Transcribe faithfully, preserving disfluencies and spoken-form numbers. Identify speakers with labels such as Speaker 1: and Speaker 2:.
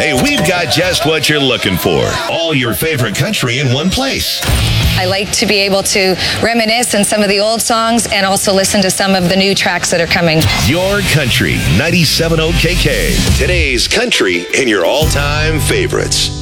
Speaker 1: Hey, we've got just what you're looking for. All your favorite country in one place.
Speaker 2: I like to be able to reminisce on some of the old songs and also listen to some of the new tracks that are coming.
Speaker 1: Your Country, ninety-seven point oh K K. Today's country and your all-time favorites.